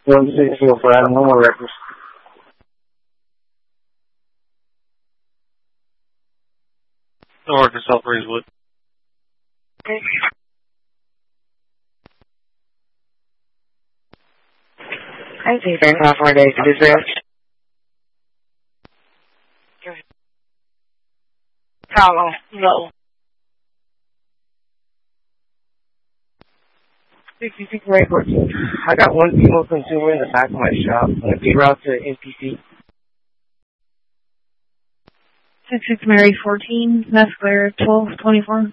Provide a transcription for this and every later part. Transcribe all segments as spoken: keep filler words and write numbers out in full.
one six zero five, no more records. No records, South Breezewood. Okay. I see very five four days to dispatch. How long? No. sixty-six records. I got one single consumer in the back of my shop. I'm going route to N P C. six six Mary fourteen, Mesclair twelve twenty-four.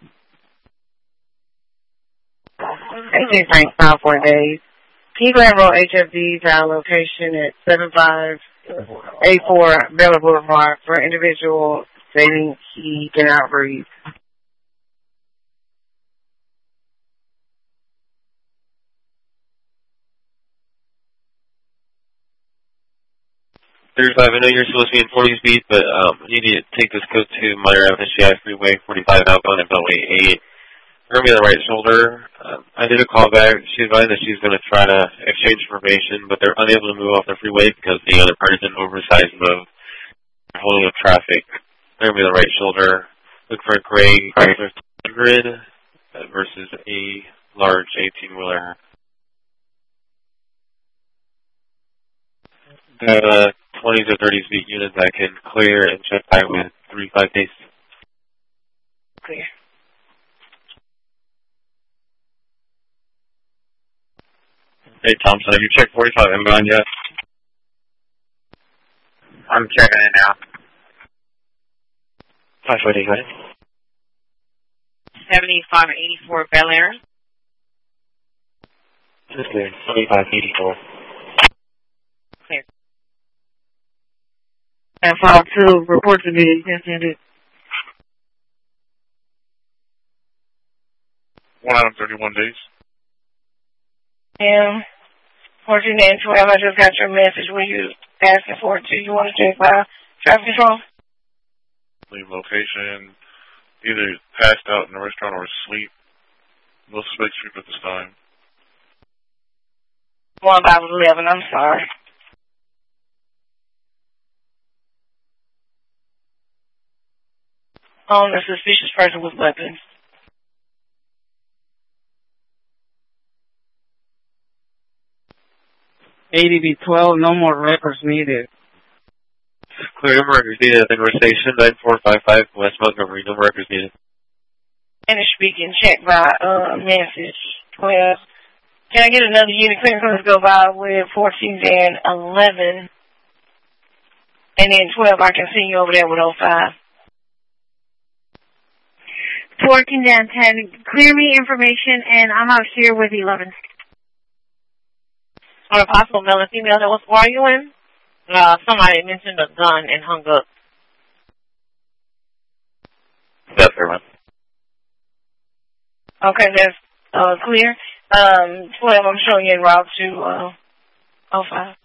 I see Frank five four days. Can you go ahead and roll H F D to our location at seven five eight four Bella Boulevard for individual stating he cannot breathe? thirty-five, I know you're supposed to be in forty speed, but um, you need to take this code to Minor Avenue S G I Freeway, forty-five outbound at Beltway eight. You're going to be on the right shoulder. Um, I did a call back. She advised that she's going to try to exchange information, but they're unable to move off the freeway because the other part is in oversized mode. They're holding up traffic. They're going to be on the right shoulder. Look for a gray Chrysler one hundred versus a large eighteen-wheeler. The twenty to thirty speed units that can clear and check by with three five days. Clear. Hey Thompson, have you checked forty-five inbound yet? I'm checking it now. five forty, go ahead. seventy-five eighty-four Bel Air. This is clear. seventy-five eighty-four. Clear. And file two, report to be intended. one hundred thirty-one days. Yeah. fourteen and twelve, I just got your message when you asking for it. Do you want to check by traffic control? Leave location. Either passed out in the restaurant or asleep. No suspect sleep at this time. One by eleven, I'm sorry. On a suspicious person with weapons. A D B twelve, no more records needed. Clear, no more records needed at the North Station, nine four five five West Montgomery, no more records needed. And it's speaking, check by uh, message twelve. Can I get another unit clearance? Let's go by with fourteen and eleven. And then twelve, I can see you over there with oh five. fourteen and ten, clear me information, and I'm out here with eleven. On a possible male and female that was arguing, uh, somebody mentioned a gun and hung up. That's fair, man. Okay, that's uh, clear. Um, twelve, I'm showing you en route to uh, oh five.